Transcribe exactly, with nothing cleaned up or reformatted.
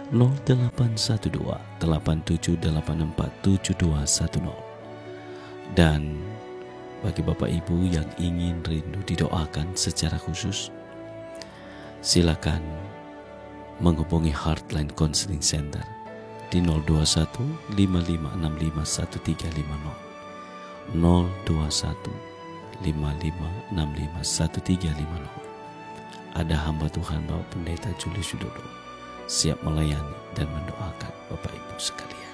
nol delapan satu dua delapan tujuh delapan empat tujuh dua satu nol. Dan bagi Bapak Ibu yang ingin rindu didoakan secara khusus, silakan menghubungi Heartline Counseling Center di nol dua satu lima lima enam lima satu tiga lima nol nol dua satu lima lima enam lima satu tiga lima nol. Ada hamba Tuhan Bapak Pendeta Julius Widodo siap melayani dan mendoakan Bapak Ibu sekalian.